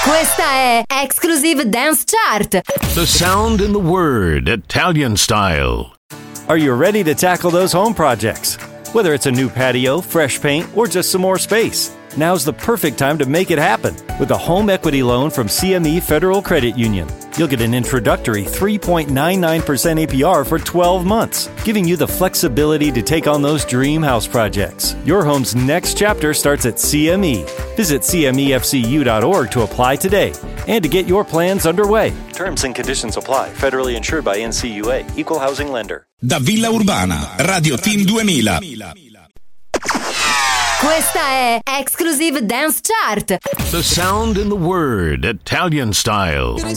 Questa è Exclusive Dance Chart. The sound in the word, Italian style. Are you ready to tackle those home projects? Whether it's a new patio, fresh paint, or just some more space, now's the perfect time to make it happen with a home equity loan from CME Federal Credit Union. You'll get an introductory 3.99% APR for 12 months, giving you the flexibility to take on those dream house projects. Your home's next chapter starts at CME. Visit CMEFCU.org to apply today and to get your plans underway. Terms and conditions apply. Federally insured by NCUA. Equal housing lender. Da Villa Urbana, Radio Team 2000. Questa è Exclusive Dance Chart. The sound in the word, Italian style.